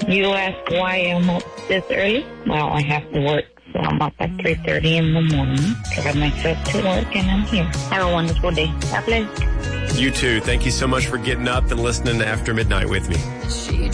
You ask why I'm up this early? Well, I have to work, so I'm up at 3:30 in the morning. Drive myself to work, and I'm here. Have a wonderful day. God bless. You too. Thank you so much for getting up and listening to After Midnight with me.